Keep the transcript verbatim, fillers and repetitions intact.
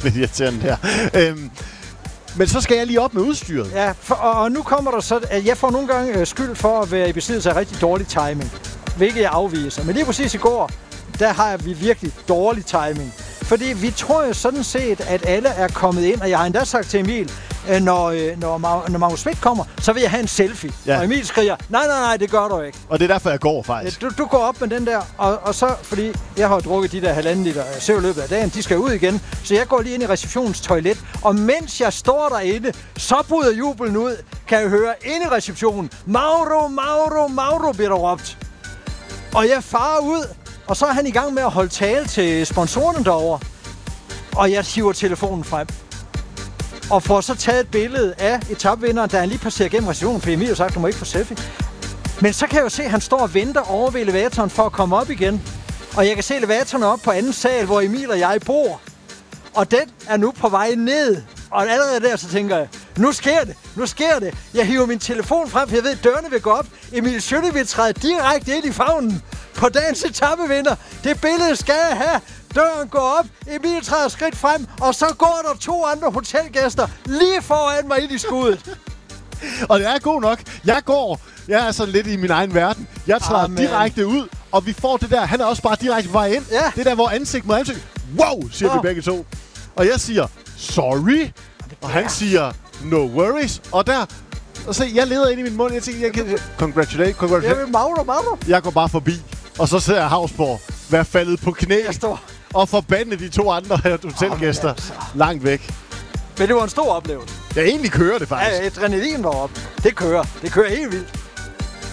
lidt irriterende her. Øhm, men så skal jeg lige op med udstyret. Ja, for, og, og nu kommer der så, at jeg får nogle gange øh, skyld for at være i besiddelse af rigtig dårlig timing. Hvilket jeg afviser. Men lige præcis i går, der har vi virkelig dårlig timing. Fordi vi tror jo sådan set, at alle er kommet ind, og jeg har endda sagt til Emil, når, når, når Magnus Schmidt kommer, så vil jeg have en selfie. Ja. Og Emil skriger, nej, nej, nej, det gør du ikke. Og det er derfor, jeg går faktisk. Du, du går op med den der, og, og så, fordi jeg har drukket de der halvanden liter søv i løbet af dagen, de skal ud igen, så jeg går lige ind i receptionens toilet, og mens jeg står derinde, så bryder jubelen ud, kan jeg høre inde i receptionen, Mauro, Mauro, Mauro, bliver der råbt. Og jeg farer ud, og så er han i gang med at holde tale til sponsorerne derovre. Og jeg hiver telefonen frem. Og får så taget et billede af etapevinderen, da han lige passerer gennem receptionen, for Emil har sagt, du må ikke få selfie. Men så kan jeg jo se, at han står og venter over ved elevatoren for at komme op igen. Og jeg kan se elevatoren op på anden sal, hvor Emil og jeg bor. Og den er nu på vej ned. Og allerede der, så tænker jeg, nu sker det, nu sker det. Jeg hiver min telefon frem, for jeg ved, at dørene vil gå op. Emil Schøtte vil træde direkte ind i favnen på dagens etapevinder. Det billede skal jeg have. Døren går op, Emil træder skridt frem, og så går der to andre hotelgæster lige foran mig ind i skuddet. Og det er god nok. Jeg går, jeg er sådan lidt i min egen verden. Jeg træder Amen. direkte ud, og vi får det der. Han er også bare direkte på vej ind. Ja. Det der, hvor ansigt mod ansigt. Wow, siger oh. vi begge to. Og jeg siger, sorry. Og han siger, no worries. Og der, og se, jeg leder ind i min mund. Jeg tænker, jeg kan... Congratulate, congratulate. Jeg vil Mauro, Mauro. Jeg går bare forbi. Og så ser jeg Hausborg være faldet på knæ. Jeg står... Og forbande de to andre hotelgæster oh, altså. langt væk. Men det var en stor oplevelse. Jeg egentlig kører det faktisk. Ja, adrenalin var op. Det kører. Det kører helt vildt.